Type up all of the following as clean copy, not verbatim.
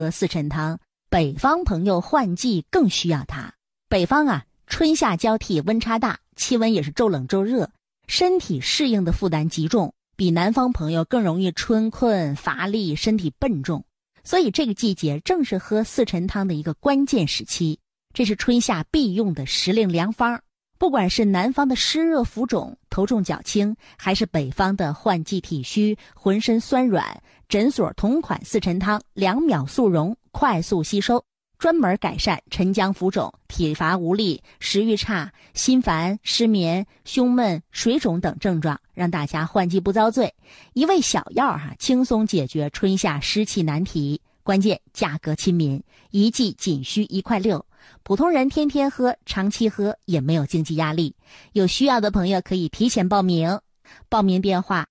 四陈汤，北方朋友换季更需要它。北方啊，春夏交替，温差大，气温也是骤冷骤热，身体适应的负担极重，比南方朋友更容易春困乏力，身体笨重。所以这个季节正是喝四陈汤的一个关键时期，这是春夏必用的时令良方。不管是南方的湿热浮肿、头重脚轻，还是北方的换季体虚、浑身酸软，诊所同款四陈汤2秒速溶，快速吸收，专门改善沉僵浮肿、体乏无力、食欲差、心烦、失眠、胸闷、水肿等症状，让大家换季不遭罪。一味小药轻松解决春夏湿气难题，关键价格亲民，一剂仅需1.6块，普通人天天喝、长期喝也没有经济压力。有需要的朋友可以提前报名，报名电话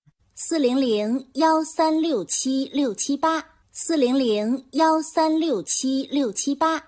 400-1367-678 400-1367-678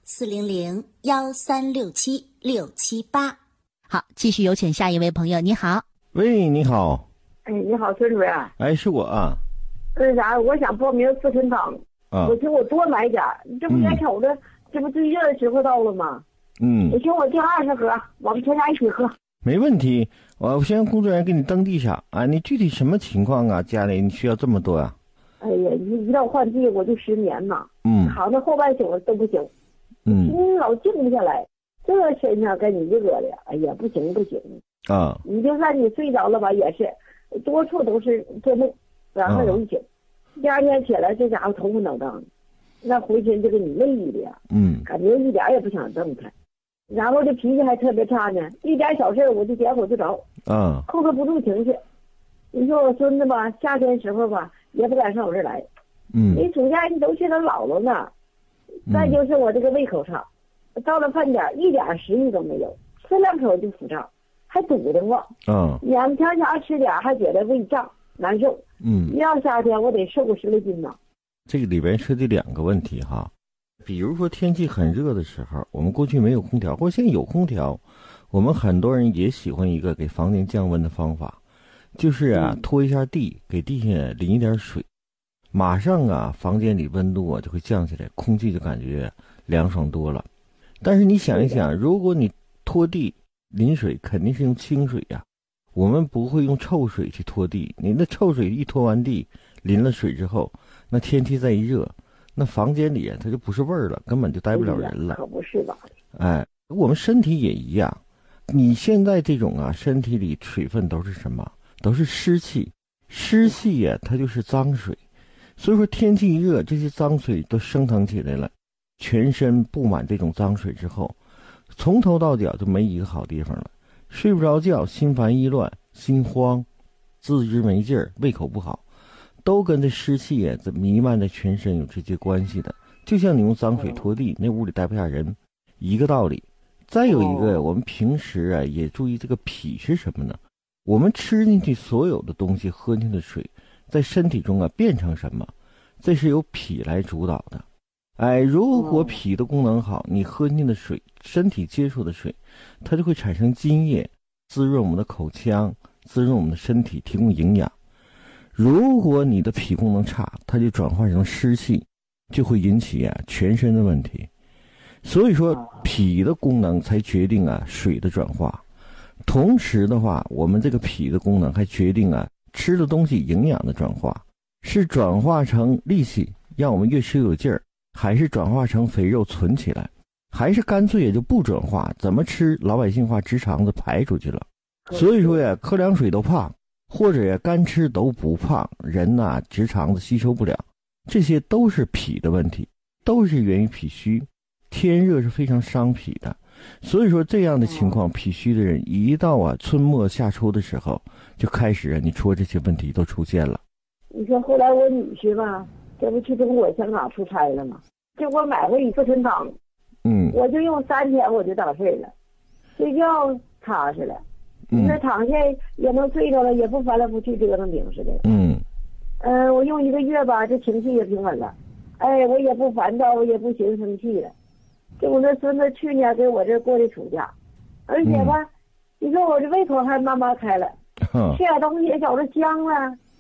400-1367-678。 好，继续有请下一位朋友。你好。 喂，你好。 哎，你好，孙主任。 哎，是我啊。 那啥，我想报名四陈汤，我寻我多买点，这不眼瞅着，这不最热的时候到了吗？我寻我订20盒，我们全家一起喝。 没问题，我先让工作人员给你登记上啊。你具体什么情况啊？家里你需要这么多啊？ 哎呀，一到换季我就失眠嘛，躺在后半宿都不行，老静不下来，这身上跟你热的，哎呀，不行啊！你就算你睡着了吧，也是多处都是做梦，然后容易醒。第二天起来，这家伙头昏脑胀，那浑身就给你累的呀，感觉一点也不想动弹，然后这脾气还特别差呢，一点小事我就点火就着，控制不住情绪。你说我孙子吧，夏天时候吧，也不敢上我这儿来，你暑假你都去他姥姥呢，再就是我这个胃口差，到了饭点一点食欲都没有，吃2口就腹胀，还堵得慌，勉强吃点还觉得胃胀难受，一到夏天我得瘦个10来斤呢。 这个里边涉及2个问题哈，比如说天气很热的时候，我们过去没有空调，或者现在有空调，我们很多人也喜欢一个给房间降温的方法，就是拖一下地，给地下淋一点水，马上房间里温度就会降下来，空气就感觉凉爽多了。但是你想一想，如果你拖地淋水，肯定是用清水呀，我们不会用臭水去拖地。你那臭水一拖完地，淋了水之后，那天气再一热，那房间里它就不是味儿了，根本就待不了人了。 可不是吧？ 哎，我们身体也一样。你现在这种身体里水分都是什么？都是湿气。湿气它就是脏水。所以说天气一热，这些脏水都升腾起来了，全身布满这种脏水之后，从头到脚就没一个好地方了，睡不着觉，心烦意乱，心慌，自知没劲儿，胃口不好，都跟这湿气这弥漫在全身有直接关系的。就像你用脏水拖地，那屋里待不下人，一个道理。再有一个，我们平时也注意这个脾是什么呢？我们吃进去所有的东西，喝进去的水，在身体中变成什么？这是由脾来主导的。哎，如果脾的功能好，你喝进的水，身体接触的水，它就会产生津液，滋润我们的口腔，滋润我们的身体，提供营养。如果你的脾功能差，它就转化成湿气，就会引起全身的问题。所以说脾的功能才决定水的转化。同时的话，我们这个脾的功能还决定吃的东西营养的转化，是转化成力气让我们越吃越有劲儿，还是转化成肥肉存起来，还是干脆也就不转化，怎么吃老百姓话直肠子排出去了。所以说喝凉水都胖，或者干吃都不胖，人直肠子吸收不了，这些都是脾的问题，都是源于脾虚。天热是非常伤脾的，所以说这样的情况，脾虚的人一到春末夏初的时候，就开始你说这些问题都出现了。 你说后来我女婿吧，这不去中国香港出差了吗？结果买回一四陈汤，我就用3天我就打睡了，睡觉踏实了，你说躺下也能睡着了，也不翻来覆去折腾饼似的。我用1个月吧，这情绪也平稳了，哎，我也不烦躁，我也不寻思生气了。就我那孙子去年给我这过的暑假，而且吧，你说我这胃口还慢慢开了，吃点东西也觉着香了，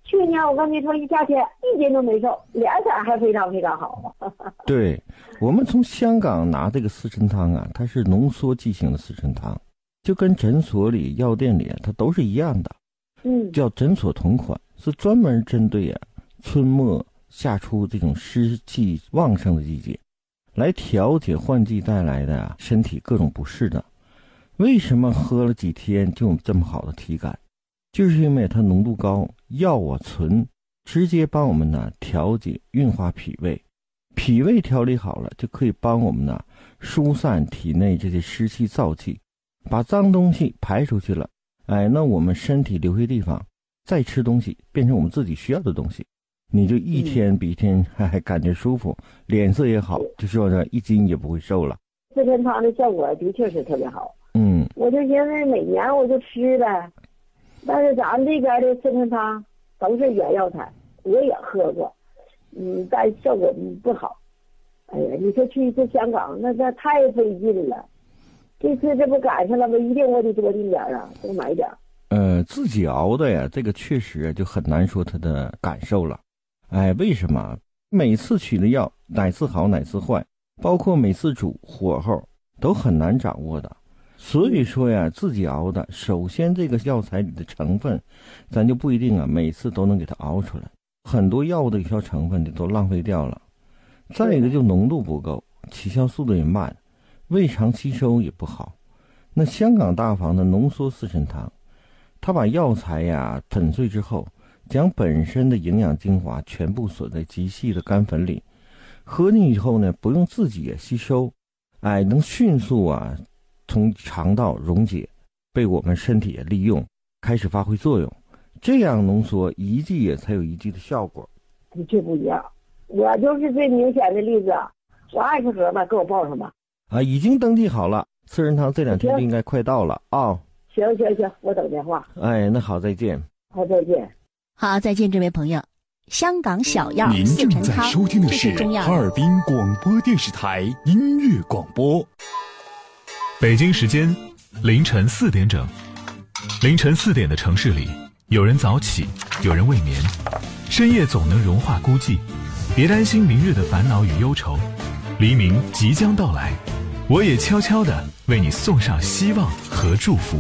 去年我跟你说一夏天一斤都没瘦，脸色还非常非常好。 对，我们从香港拿这个四神汤啊，它是浓缩剂型的四神汤，就跟诊所里药店里它都是一样的，叫诊所同款，是专门针对春末夏初这种湿气旺盛的季节，来调节换季带来的身体各种不适的。为什么喝了几天就有这么好的体感？就是因为它浓度高，药醇直接帮我们调节运化脾胃，脾胃调理好了，就可以帮我们疏散体内这些湿气燥气，把脏东西排出去了。那我们身体留下地方再吃东西，变成我们自己需要的东西，你就一天比一天还感觉舒服，脸色也好，就说这一斤也不会瘦了。 四神汤的效果的确是特别好。我就寻思每年我就吃呗，但是咱们这边的四神汤都是原药材，我也喝过，但效果不好。哎呀，你说去一次香港，那太费劲了。这次这不赶上了吗？一定我得多订点啊，多买点。 自己熬的呀，这个确实就很难说它的感受了。为什么？每次取的药哪次好哪次坏，包括每次煮火候都很难掌握的。所以说呀，自己熬的，首先这个药材里的成分，咱就不一定每次都能给它熬出来，很多药物的有效成分都浪费掉了。再一个就浓度不够，起效速度也慢，胃肠吸收也不好。那香港大房的浓缩四神汤，它把药材粉碎之后，将本身的营养精华全部锁在极细的干粉里，喝进以后呢，不用自己也吸收，能迅速从肠道溶解，被我们身体也利用，开始发挥作用。这样浓缩一剂也才有一剂的效果。 的确不一样，我就是最明显的例子，我20盒吧，给我报上吧。 已经登记好了，四神汤这2天就应该快到了啊。 行，我等电话。 那好，再见。 好，再见。 好，再见，这位朋友。香港小药您正在收听的是哈尔滨广播电视台音乐广播。北京时间凌晨4点整，凌晨4点的城市里，有人早起，有人未眠，深夜总能融化孤寂。别担心明日的烦恼与忧愁，黎明即将到来，我也悄悄地为你送上希望和祝福。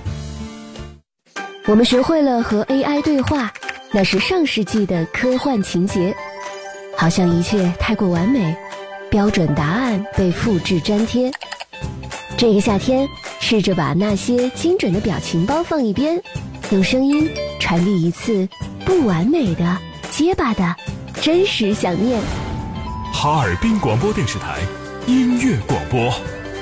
我们学会了和 AI 对话，那是上世纪的科幻情节，好像一切太过完美，标准答案被复制粘贴。这个夏天，试着把那些精准的表情包放一边，用声音传递一次不完美的、结巴的真实想念。 哈尔滨广播电视台音乐广播。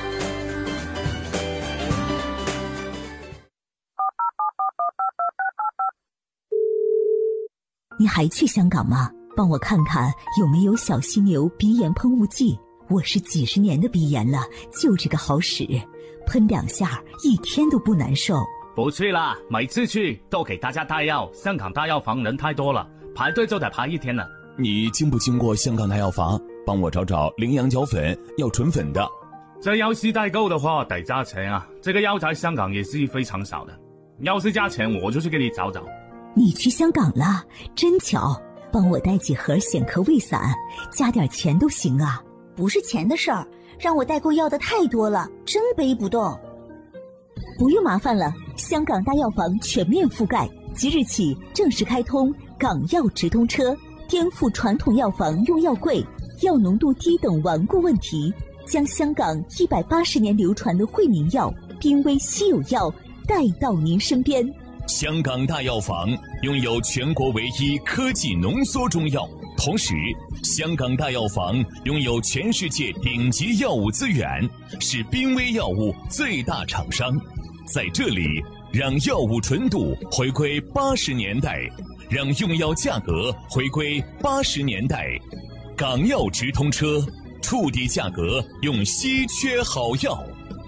你还去香港吗？帮我看看有没有小犀牛鼻炎喷雾剂。我是几十年的鼻炎了，就这个好使，喷2下一天都不难受。 不去啦，每次去都给大家带药，香港大药房人太多了，排队就得排1天了。 你经不经过香港大药房？帮我找找羚羊角粉，要纯粉的。 这要是代购的话得加钱啊，这个药在香港也是非常少的，要是加钱我就去给你找找。 你去香港了，真巧，帮我带几盒显科胃散，加点钱都行啊。 不是钱的事儿，让我代购要的太多了，真背不动。 不用麻烦了，香港大药房全面覆盖，即日起正式开通港药直通车，颠覆传统药房用药贵、药浓度低等顽固问题，将香港180年流传的惠民药、濒危稀有药带到您身边。 香港大药房拥有全国唯一科技浓缩中药，同时香港大药房拥有全世界顶级药物资源，是濒危药物最大厂商。在这里，让药物纯度回归80年代，让用药价格回归80年代。港药直通车，触底价格用稀缺好药。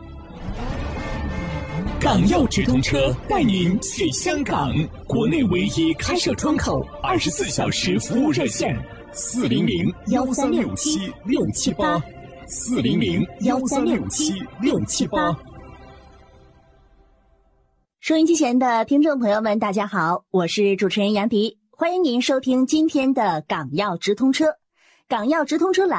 港药直通车带您去香港，国内唯一开设窗口，24小时服务热线：400-1367-678，400-1367-678。 收音机前的听众朋友们，大家好，我是主持人杨迪， 欢迎您收听今天的港药直通车。港药直通车栏